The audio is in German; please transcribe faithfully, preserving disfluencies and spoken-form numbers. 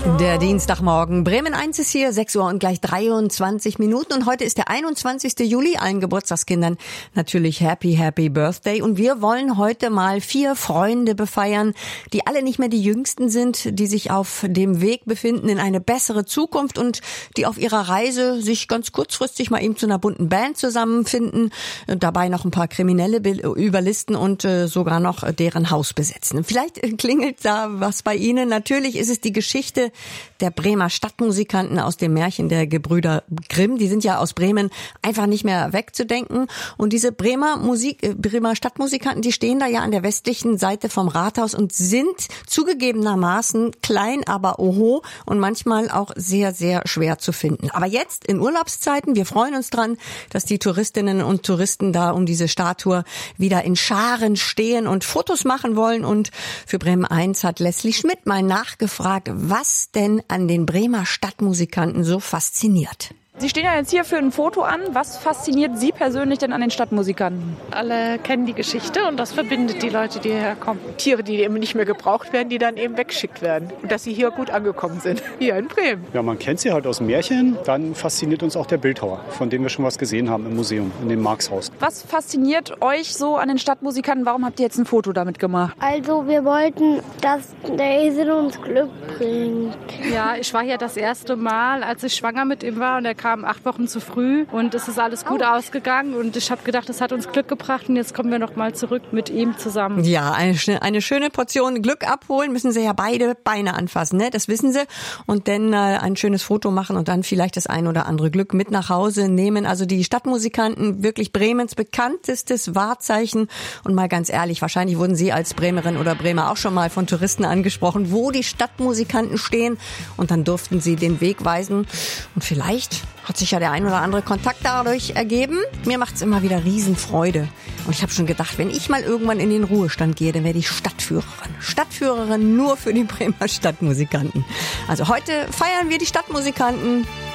Der Dienstagmorgen. Bremen eins ist hier, sechs Uhr und gleich dreiundzwanzig Minuten. Und heute ist der einundzwanzigster Juli. Allen Geburtstagskindern natürlich Happy, Happy Birthday. Und wir wollen heute mal vier Freunde befeiern, die alle nicht mehr die Jüngsten sind, die sich auf dem Weg befinden in eine bessere Zukunft und die auf ihrer Reise sich ganz kurzfristig mal eben zu einer bunten Band zusammenfinden, dabei noch ein paar Kriminelle überlisten und äh, sogar noch deren Haus besetzen. Vielleicht klingelt da was bei Ihnen. Natürlich ist es die Geschichte der Bremer Stadtmusikanten aus dem Märchen der Gebrüder Grimm. Die sind ja aus Bremen einfach nicht mehr wegzudenken. Und diese Bremer Musik, äh, Bremer Stadtmusikanten, die stehen da ja an der westlichen Seite vom Rathaus und sind zugegebenermaßen klein, aber oho und manchmal auch sehr, sehr schwer zu finden. Aber jetzt in Urlaubszeiten, wir freuen uns dran, dass die Touristinnen und Touristen da um diese Statue wieder in Scharen stehen und Fotos machen wollen. Und für Bremen eins hat Leslie Schmidt mal nachgefragt, was denn an den Bremer Stadtmusikanten so fasziniert. Sie stehen ja jetzt hier für ein Foto an. Was fasziniert Sie persönlich denn an den Stadtmusikanten? Alle kennen die Geschichte und das verbindet die Leute, die hierher kommen. Tiere, die eben nicht mehr gebraucht werden, die dann eben weggeschickt werden. Und dass sie hier gut angekommen sind, hier in Bremen. Ja, man kennt sie halt aus Märchen. Dann fasziniert uns auch der Bildhauer, von dem wir schon was gesehen haben im Museum, in dem Marxhaus. Was fasziniert euch so an den Stadtmusikanten? Warum habt ihr jetzt ein Foto damit gemacht? Also wir wollten, dass der Esel uns Glück bringt. Ja, ich war hier das erste Mal, als ich schwanger mit ihm war und er kam acht Wochen zu früh und es ist alles gut oh. ausgegangen und ich habe gedacht, es hat uns Glück gebracht und jetzt kommen wir noch mal zurück mit ihm zusammen. Ja, eine, eine schöne Portion Glück abholen, müssen sie ja beide Beine anfassen, ne? Das wissen sie und dann äh, ein schönes Foto machen und dann vielleicht das ein oder andere Glück mit nach Hause nehmen. Also die Stadtmusikanten, wirklich Bremens bekanntestes Wahrzeichen und mal ganz ehrlich, wahrscheinlich wurden Sie als Bremerin oder Bremer auch schon mal von Touristen angesprochen, wo die Stadtmusikanten stehen und dann durften sie den Weg weisen und vielleicht hat sich ja der ein oder andere Kontakt dadurch ergeben. Mir macht's immer wieder Riesenfreude. Und ich habe schon gedacht, wenn ich mal irgendwann in den Ruhestand gehe, dann werde ich Stadtführerin. Stadtführerin nur für die Bremer Stadtmusikanten. Also heute feiern wir die Stadtmusikanten.